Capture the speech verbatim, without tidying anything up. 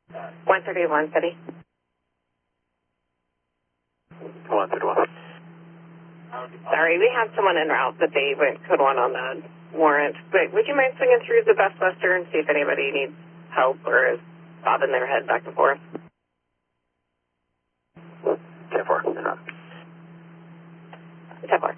one thirty-one City. one thirty-one. Sorry, we have someone en route, but they went code one on the warrant. But would you mind swinging through the Best Western and see if anybody needs help or is bobbing their head back and forth? ten four. ten four.